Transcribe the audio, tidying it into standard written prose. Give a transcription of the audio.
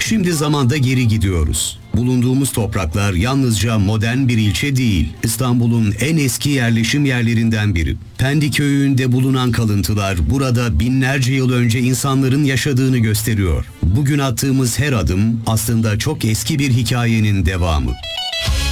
Şimdi zamanda geri gidiyoruz. Bulunduğumuz topraklar yalnızca modern bir ilçe değil, İstanbul'un en eski yerleşim yerlerinden biri. Pendik Köyü'nde bulunan kalıntılar burada binlerce yıl önce insanların yaşadığını gösteriyor. Bugün attığımız her adım aslında çok eski bir hikayenin devamı.